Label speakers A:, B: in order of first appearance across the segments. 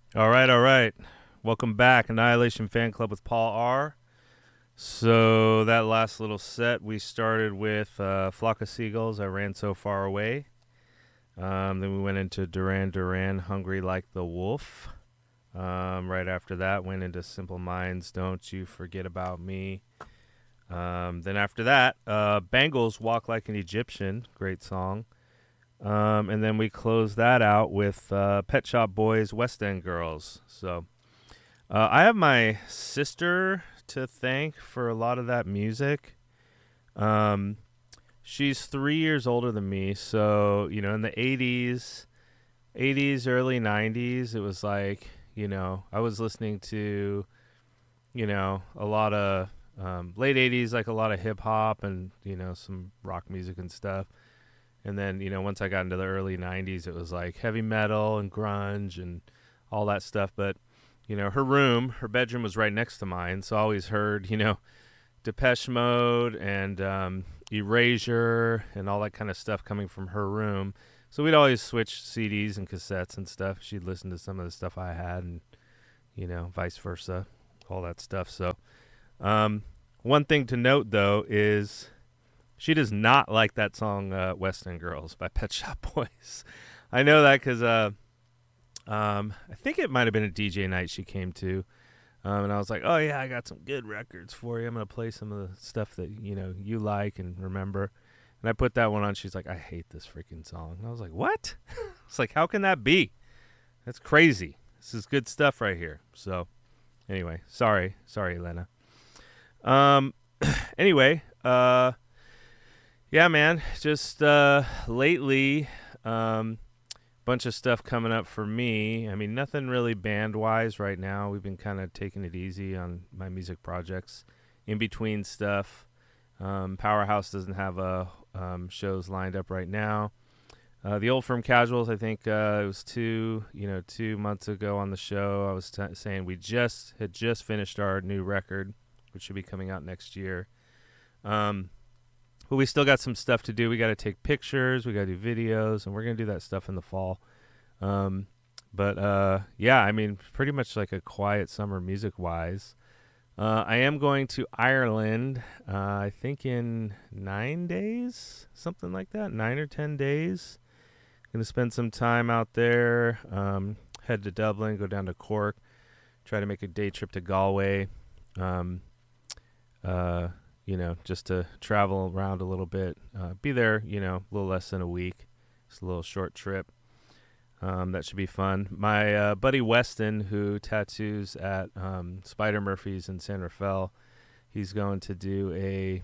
A: All right, all right. Welcome back, Annihilation Fan Club with Paul R. So that last little set, we started with Flock of Seagulls. I ran so far away. Then we went into Duran Duran, Hungry Like the Wolf. Right after that, went into Simple Minds, Don't You Forget About Me. Then after that, Bangles, Walk Like an Egyptian. Great song. And then we closed that out with Pet Shop Boys, West End Girls. So I have my sister to thank for a lot of that music. Um, she's 3 years older than me, so in the '80s, early '90s, it was like I was listening to a lot of late '80s, like a lot of hip hop and some rock music and stuff. And then once I got into the early '90s, it was like heavy metal and grunge and all that stuff. But her bedroom was right next to mine, so I always heard Depeche Mode and Erasure and all that kind of stuff coming from her room. So we'd always switch CDs and cassettes and stuff. She'd listen to some of the stuff I had, and vice versa, all that stuff. So one thing to note though is she does not like that song "West End Girls" by Pet Shop Boys. I know that because I think it might have been a DJ night she came to. And I was like, oh, yeah, I got some good records for you. I'm going to play some of the stuff that, you like and remember. And I put that one on. She's like, I hate this freaking song. And I was like, what? It's like, how can that be? That's crazy. This is good stuff right here. So anyway, sorry, Elena. Um, anyway, yeah, man, just lately, bunch of stuff coming up for me. I mean, nothing really band wise right now. We've been kind of taking it easy on my music projects. In between stuff, Powerhouse doesn't have shows lined up right now. The Old Firm Casuals, I think it was 2 months ago on the show. I was saying we had just finished our new record, which should be coming out next year. But we still got some stuff to do. We got to take pictures. We got to do videos, and we're going to do that stuff in the fall. Yeah, I mean, pretty much like a quiet summer music-wise. I am going to Ireland, I think in 9 days, something like that, 9 or 10 days. Going to spend some time out there, head to Dublin, go down to Cork, try to make a day trip to Galway. Just to travel around a little bit. Be there, a little less than a week. It's a little short trip. That should be fun. My buddy Weston, who tattoos at Spider Murphy's in San Rafael, he's going to do a,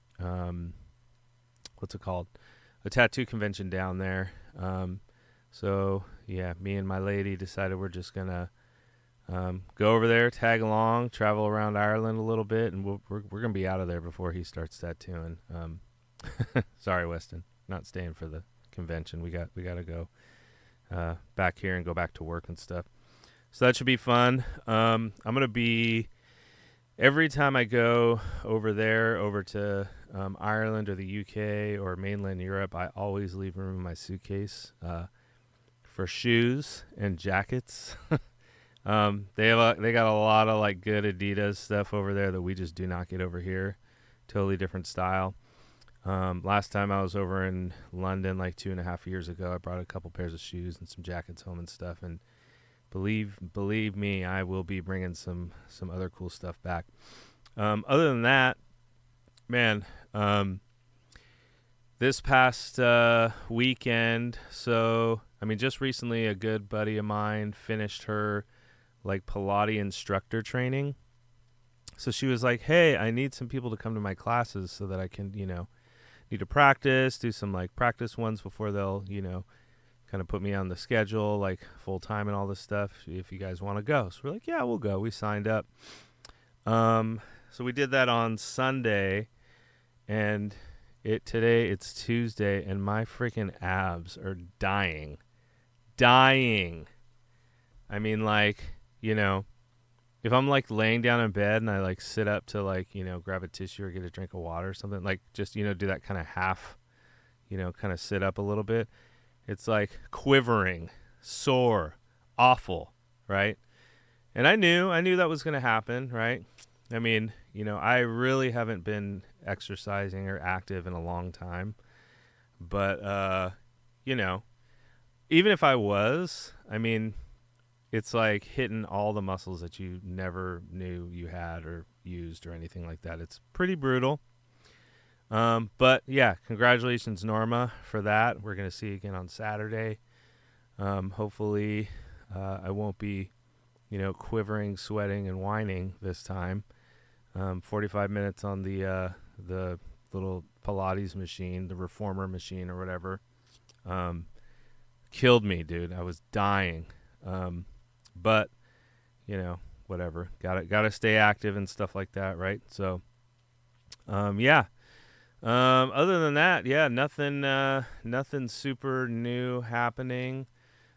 A: what's it called? A tattoo convention down there. So, yeah, me and my lady decided we're just going to go over there, tag along, travel around Ireland a little bit, and we're going to be out of there before he starts tattooing. Sorry, Weston, not staying for the convention. We got to go back here and go back to work and stuff. So that should be fun. I'm going to be every time I go over there, over to Ireland or the UK or mainland Europe, I always leave room in my suitcase for shoes and jackets. They got a lot of like good Adidas stuff over there that we just do not get over here. Totally different style. Last time I was over in London like 2.5 years ago, I brought a couple pairs of shoes and some jackets home and stuff. And believe me, I will be bringing some other cool stuff back. Other than that, man, this past weekend, so I mean, just recently, a good buddy of mine finished her like Pilates instructor training. So she was like, hey, I need some people to come to my classes so that I can, need to practice, do some like practice ones before they'll, kind of put me on the schedule, like full time and all this stuff, if you guys want to go. So we're like, yeah, we'll go. We signed up. So we did that on Sunday, and today it's Tuesday, and my freaking abs are dying. I mean, like, if I'm like laying down in bed and I like sit up to like, grab a tissue or get a drink of water or something, like just, do that kind of half, kind of sit up a little bit. It's like quivering, sore, awful. right? And I knew that was going to happen, right? I mean, I really haven't been exercising or active in a long time, but you know, even if I was, I mean, it's like hitting all the muscles that you never knew you had or used or anything like that. It's pretty brutal. But yeah, congratulations, Norma, for that. We're going to see you again on Saturday. Hopefully, I won't be, quivering, sweating, and whining this time. 45 minutes on the little Pilates machine, the reformer machine or whatever, killed me, dude. I was dying. But whatever. Gotta stay active and stuff like that, right? So, yeah. Other than that, yeah, nothing super new happening.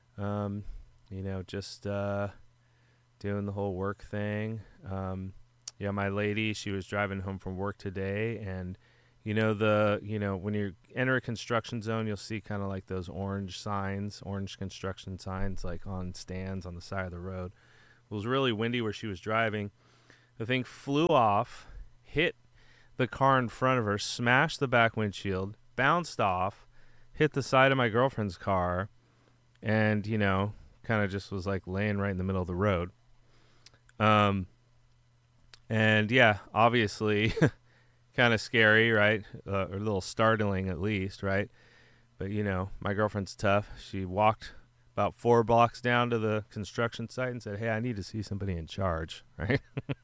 A: Just doing the whole work thing. Yeah, my lady, she was driving home from work today, and when you enter a construction zone, you'll see kind of like those orange construction signs, like on stands on the side of the road. It was really windy where she was driving. The thing flew off, hit the car in front of her, smashed the back windshield, bounced off, hit the side of my girlfriend's car, and kind of just was like laying right in the middle of the road. And yeah, obviously kind of scary, right? Or a little startling at least, right? But my girlfriend's tough. She walked about 4 blocks down to the construction site and said, "Hey, I need to see somebody in charge," right?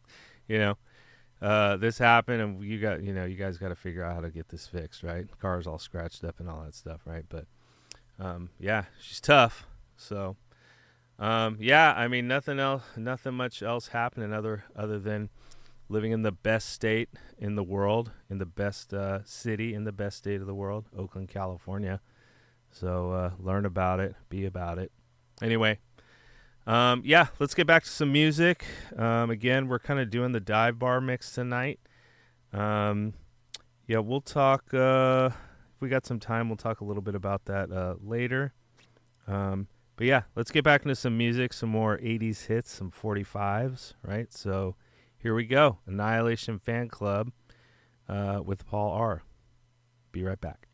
A: This happened, and you guys got to figure out how to get this fixed, right? Car's all scratched up and all that stuff, right? But yeah, she's tough. So yeah, I mean, nothing much else happening other than living in the best state in the world, in the best city in the best state of the world, Oakland, California. So learn about it, be about it. Anyway, yeah, let's get back to some music. Again, we're kind of doing the dive bar mix tonight. Yeah, we'll talk. If we got some time, we'll talk a little bit about that later. But yeah, let's get back into some music, some more 80s hits, some 45s, right? So here we go. Annihilation Fan Club with Paul R. Be right back.